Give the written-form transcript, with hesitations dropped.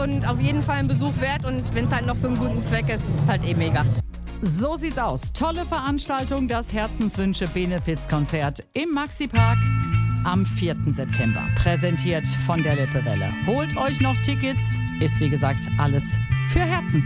und auf jeden Fall ein Besuch wert. Und wenn es halt noch für einen guten Zweck ist, ist es halt mega. So sieht's aus. Tolle Veranstaltung, das Herzenswünsche-Benefizkonzert im Maxi-Park am 4. September. Präsentiert von der Lippewelle. Holt euch noch Tickets. Ist wie gesagt alles für Herzenswünsche.